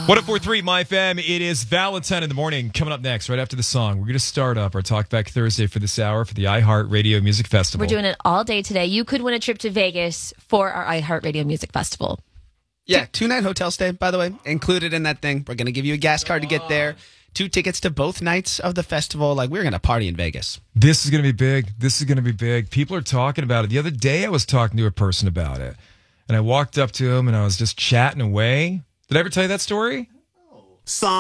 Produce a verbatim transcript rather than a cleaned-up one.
one oh four point three My Fam. It is Valentine in the morning. Coming up next, right after the song, we're going to start up our Talkback Thursday for this hour for the iHeartRadio Music Festival. We're doing it all day today. You could win a trip to Vegas for our iHeartRadio Music Festival. Yeah, two-night hotel stay, by the way, included in that thing. We're going to give you a gas card to get there. Two tickets to both nights of the festival. Like, we're going to party in Vegas. This is going to be big. This is going to be big. People are talking about it. The other day, I was talking to a person about it. And I walked up to him, and I was just chatting away. Did I ever tell you that story? Song.